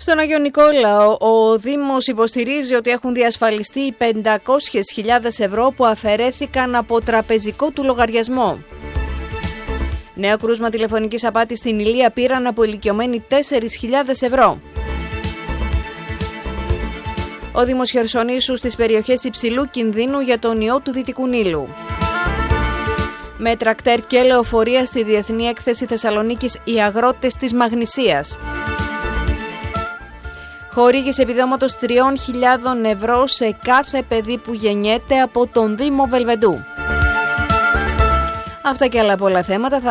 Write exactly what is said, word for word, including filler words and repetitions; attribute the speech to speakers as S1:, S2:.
S1: Στον Άγιο Νικόλαο, ο Δήμος υποστηρίζει ότι έχουν διασφαλιστεί οι πεντακόσιες χιλιάδες ευρώ που αφαιρέθηκαν από τραπεζικό του λογαριασμό. Νέο κρούσμα τηλεφωνικής απάτης στην Ηλία, πήραν από ηλικιωμένοι τέσσερις χιλιάδες ευρώ. Ο Δήμος Χερσονήσου στις περιοχές υψηλού κινδύνου για τον ιό του Δυτικού Νείλου. Με τρακτέρ και λεωφορεία στη Διεθνή Έκθεση Θεσσαλονίκης οι αγρότες της Μαγνησίας. Χορήγηση επιδόματος τριών χιλιάδων ευρώ σε κάθε παιδί που γεννιέται από τον Δήμο Βελβεντού. Αυτά και άλλα πολλά θέματα θα